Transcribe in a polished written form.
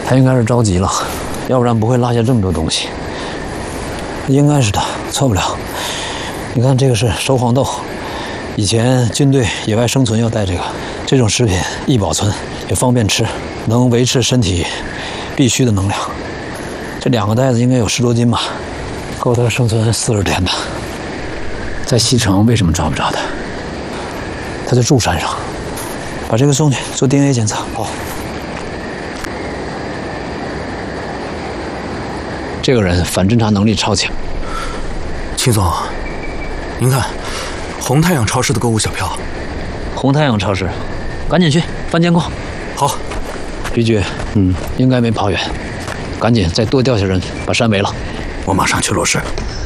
他应该是着急了，要不然不会落下这么多东西。应该是他，错不了。你看，这个是熟黄豆，以前军队野外生存要带这个。这种食品易保存，也方便吃，能维持身体必须的能量。这2个袋子应该有10多斤吧，够他生存40天的。在西城为什么抓不着他？他就住山上。把这个送去做 DNA 检测。好。这个人反侦查能力超强。 秦总，您看，红太阳超市的购物小票。 红太阳超市，赶紧去翻监控。 好。 于局，应该没跑远，赶紧再多调些人把山围了。 我马上去落实。